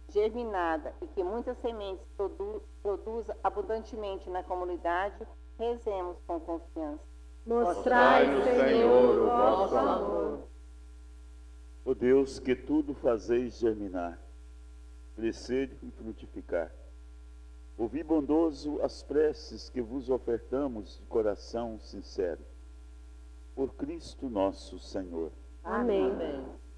germinada e que muitas sementes produza abundantemente na comunidade, rezemos com confiança. Mostrai-nos, Senhor, o vosso amor. Ó Deus, que tudo fazeis germinar, crescer e frutificar, ouvi bondoso as preces que vos ofertamos de coração sincero. Por Cristo nosso Senhor. Amém.